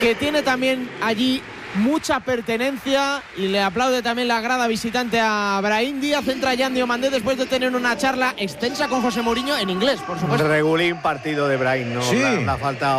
que tiene también allí mucha pertenencia, y le aplaude también la grada visitante a Brahim Díaz. Entra Yan Diomandé después de tener una charla extensa con José Mourinho en inglés, por supuesto. Regulín partido de Brahim, ¿no? Sí. Le ha faltado